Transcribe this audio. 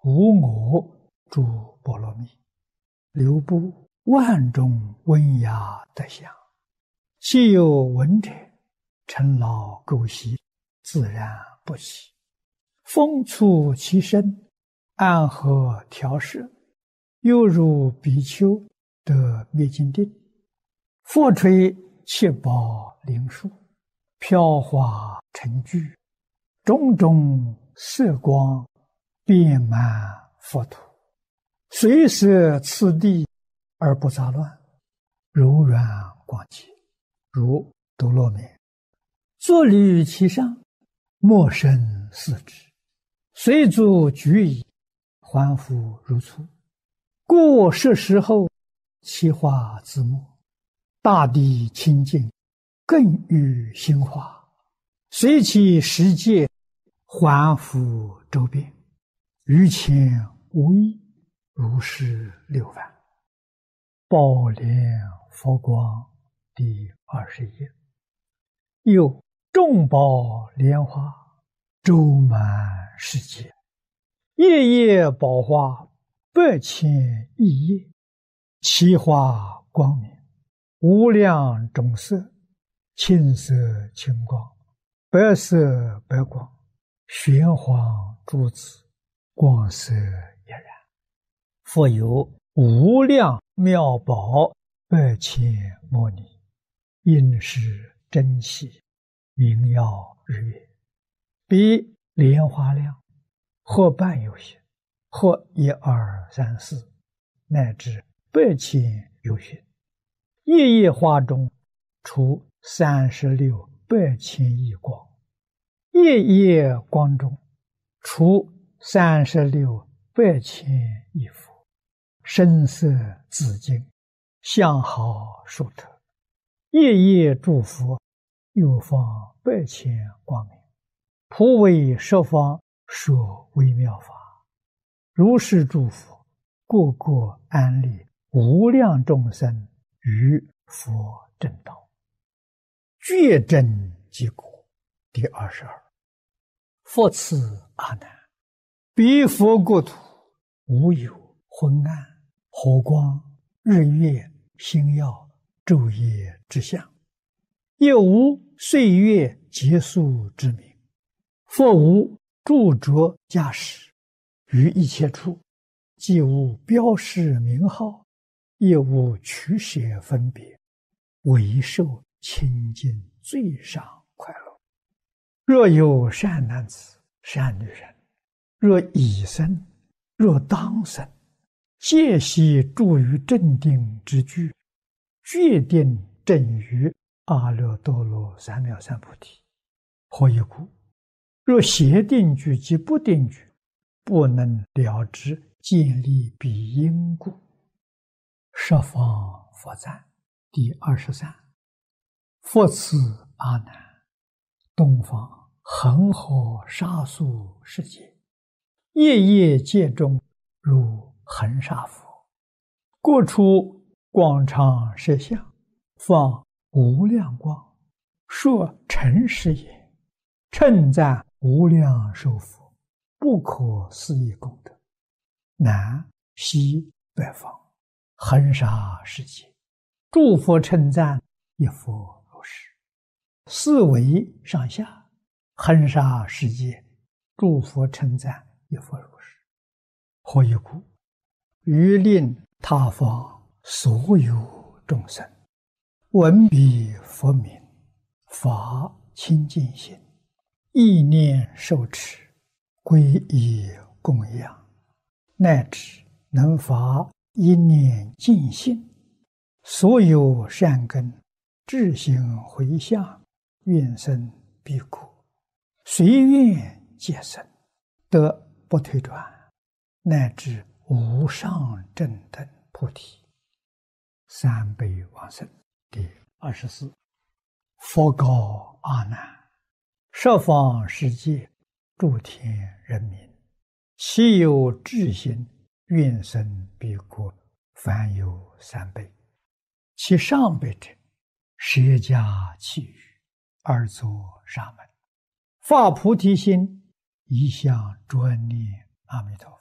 无我诸波罗蜜，流布万种温雅德相。其有闻者，尘劳垢习，自然不起。风促其身，安和调摄，犹如比丘得灭尽定。佛垂七宝灵树，飘华成聚，种种色光遍满佛土，随摄次第而不杂乱，柔软广洁，如多罗蜜。坐立于其上，莫生四肢，随足举矣，还复如初。故是时候，其化自没，大地清净，更欲兴化，随其时节，还复周遍，于前无异，如是六番。宝莲佛光第20页。又众宝莲花周满世界，夜夜宝花8,000亿叶，其花光明，无量种色，青色青光，白色白光，玄黄珠子，光色一然。复有无量妙宝8,000摩尼，应是真气，明耀日月，比莲花量，或半有些，或1、2、3、4，乃至8,000有些。夜夜花中出36 8,000亿光，夜夜光中出36 8,000亿佛，声色紫金，相好殊特。夜夜诸佛又放8,000光明，普为十方说微妙法。如是诸佛，个个安立无量众生于佛正道，觉真即果。第22。复次阿难，彼佛国土无有昏暗、火光、日月、星耀、昼夜之相，也无岁月结束之名。佛无著着驾驶，于一切处，既无标示名号，也无取舍分别，唯受清净最上快乐。若有善男子、善女人，若已生，若当生，皆悉住于正定之具，决定正于阿耨多罗三藐三菩提。何以故？若邪定具及不定具，不能了知建立彼因故。十方佛赞第23。复次阿难，东方恒河沙数世界，夜夜界中如恒沙佛，各处广长舌相，放无量光，说诚实也，称赞无量寿佛不可思议功德。南西北方恒沙世界，诸佛称赞一佛如是。四维上下恒沙世界，诸佛称赞一佛如是。何以故？于令他方所有众生闻彼佛名，发清净心，意念受持，皈依供养，乃至能发一念净心，所有善根自行回向，愿生彼国，随愿皆生，得不退转，乃至无上正等菩提。三辈往生第24。佛告阿难，十方世界诸天人民，其有智心，愿生彼国，凡有3辈。其上辈者，舍家弃语，而作沙门，发菩提心，一向专念阿弥陀佛。